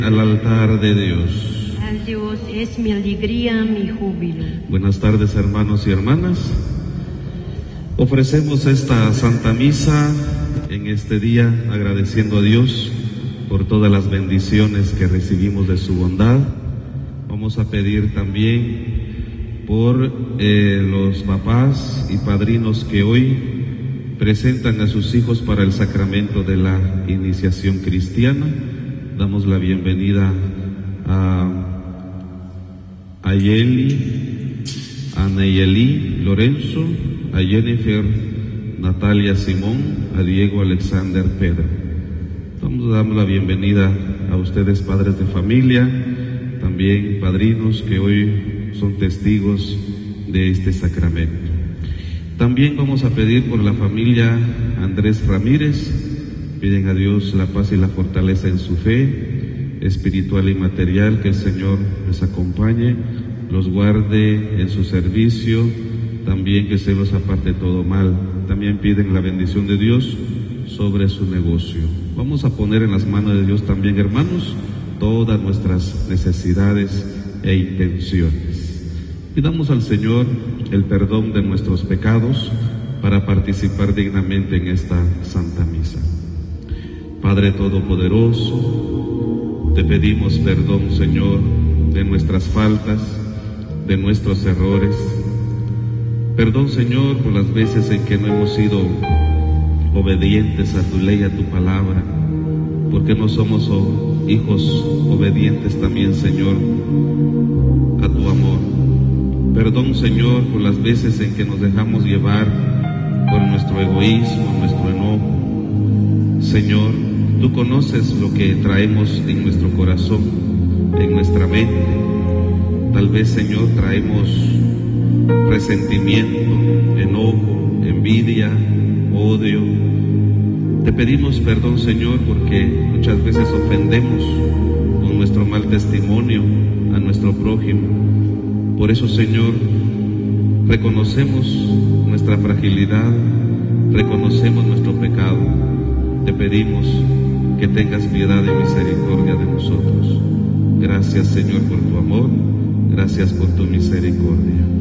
Al altar de Dios. Al Dios es mi alegría, mi júbilo. Buenas tardes, hermanos y hermanas. Ofrecemos esta Santa Misa en este día agradeciendo a Dios por todas las bendiciones que recibimos de su bondad. Vamos a pedir también por los papás y padrinos que hoy presentan a sus hijos para el sacramento de la iniciación cristiana. Damos la bienvenida a Yeli, a Neyeli Lorenzo, a Jennifer Natalia Simón, a Diego Alexander Pedro. Damos la bienvenida a ustedes, padres de familia, también padrinos que hoy son testigos de este sacramento. También vamos a pedir por la familia Andrés Ramírez. Piden a Dios la paz y la fortaleza en su fe espiritual y material, que el Señor les acompañe, los guarde en su servicio, también que se los aparte todo mal. También piden la bendición de Dios sobre su negocio. Vamos a poner en las manos de Dios también, hermanos, todas nuestras necesidades e intenciones. Pidamos al Señor el perdón de nuestros pecados para participar dignamente en esta Santa Misa. Padre Todopoderoso, te pedimos perdón, Señor, de nuestras faltas, de nuestros errores. Perdón, Señor, por las veces en que no hemos sido obedientes a tu ley, a tu palabra, porque no somos hijos obedientes también, Señor, a tu amor. Perdón, Señor, por las veces en que nos dejamos llevar por nuestro egoísmo, nuestro enojo. Señor, tú conoces lo que traemos en nuestro corazón, en nuestra mente. Tal vez, Señor, traemos resentimiento, enojo, envidia, odio. Te pedimos perdón, Señor, porque muchas veces ofendemos con nuestro mal testimonio a nuestro prójimo. Por eso, Señor, reconocemos nuestra fragilidad, reconocemos nuestro pecado. Te pedimos que tengas piedad y misericordia de nosotros. Gracias, Señor, por tu amor. Gracias por tu misericordia.